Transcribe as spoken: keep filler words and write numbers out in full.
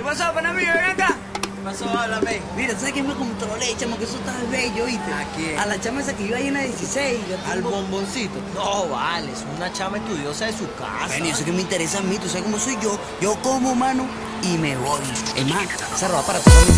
pasó, pana mío? Ven acá. ¿Qué pasó? Háblame. Mira, ¿sabes quién me controlé, chamo? Que eso está bello, ¿viste? ¿A quién? A la chama esa que iba ahí en la dieciséis. yo Al tengo- bomboncito. No, vale, es una chama estudiosa de su casa. Bueno, y eso que me interesa a mí, tú sabes cómo soy yo. Yo como, mano, y me voy. Es más, esa ropa para todos mis